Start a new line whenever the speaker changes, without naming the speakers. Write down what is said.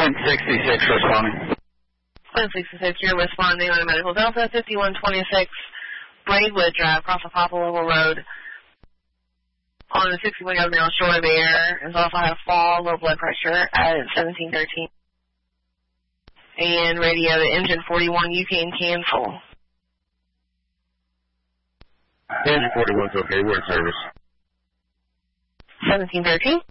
Point 66 responding.
Point 66, you're responding on a Medical Delta 5126 Braidwood Drive, across the Popple Level Road. On the 61-year-old male short of air, is also had a fall, low blood pressure at 1713. And radio to engine 41, you can cancel.
Engine 41's okay, we're in service.
1713?